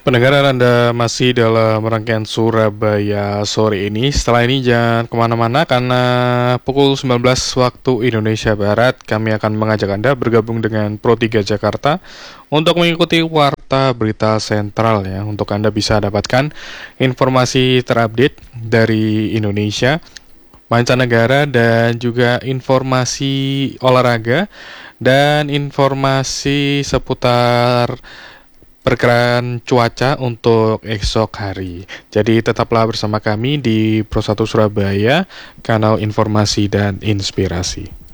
Pendengar, Anda masih dalam rangkaian Surabaya sore ini. Setelah ini jangan kemana-mana karena pukul 19 waktu Indonesia Barat kami akan mengajak Anda bergabung dengan Pro 3 Jakarta untuk mengikuti Warta Berita Sentral ya. Untuk Anda bisa dapatkan informasi terupdate dari Indonesia, mancanegara, dan juga informasi olahraga dan informasi seputar perkiraan cuaca untuk esok hari. Jadi tetaplah bersama kami di Pro 1 Surabaya, kanal informasi dan inspirasi.